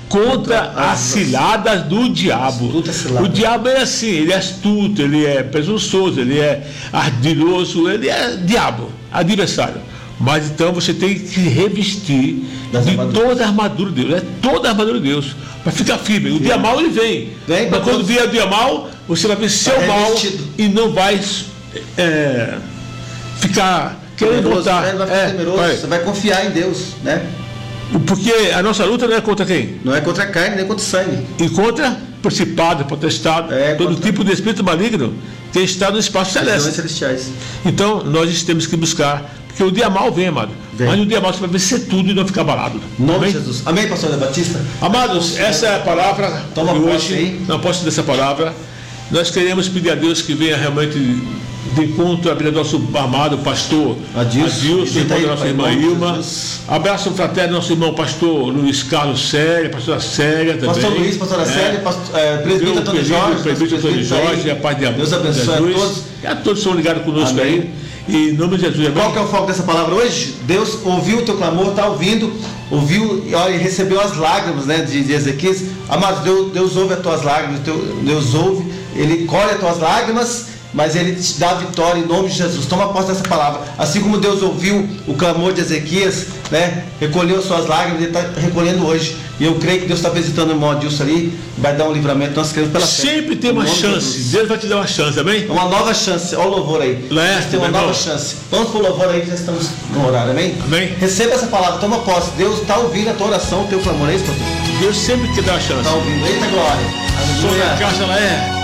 contra as ciladas do diabo. O diabo é assim, ele é astuto, ele é presunçoso, ele é ardiloso, ele é diabo, adversário. Mas então você tem que revestir de toda a armadura de Deus. É toda a armadura de Deus. Para ficar firme. O dia mal ele vem. Mas quando vier o dia mal, você vai vencer o mal e não vai ficar querendo voltar. Vai ficar temeroso, você vai confiar em Deus, né? Porque a nossa luta não é contra quem? Não é contra a carne, nem contra o sangue. E contra principado, potestade, todo tipo de espírito maligno que está no espaço celeste. Então nós temos que buscar. Porque o dia mal vem, amado. Mas no dia mal você vai vencer tudo e não ficar abalado. Nome de Jesus. Amém, pastor André Batista? Amados, essa é a palavra de hoje. Não posso dessa palavra. Nós queremos pedir a Deus que venha realmente de encontro à vida do nosso amado pastor Adilson, irmão da nossa irmã Ilma. Abraço fraterno nosso irmão pastor Luiz Carlos Séria, pastora Séria também. Pastor Luiz, pastora Séria, presbítero Antônio Jorge. Presbítero Antônio Jorge, a paz de Deus abençoe a todos. E a todos que são ligados conosco aí. E em nome de Jesus. Qual que é o foco dessa palavra hoje? Deus ouviu o teu clamor, está ouvindo, ouviu e recebeu as lágrimas, né, de Ezequias. Amado, Deus ouve as tuas lágrimas, Deus ouve, Ele colhe as tuas lágrimas, mas Ele te dá a vitória em nome de Jesus. Toma posse dessa palavra. Assim como Deus ouviu o clamor de Ezequias, né, recolheu as suas lágrimas, Ele está recolhendo hoje. E eu creio que Deus está visitando o irmão Adilson ali, vai dar um livramento. Nós queremos pela fé. Sempre tem uma chance. Deus vai te dar uma chance, amém? Uma nova chance. Olha o louvor aí. Tem uma nova chance. Vamos para o louvor aí que já estamos no horário, amém? Amém. Receba essa palavra, toma posse. Deus está ouvindo a tua oração, o teu clamor, é isso, pastor? Deus sempre te dá uma chance. Está ouvindo. Eita glória. Sobre a casa ela é.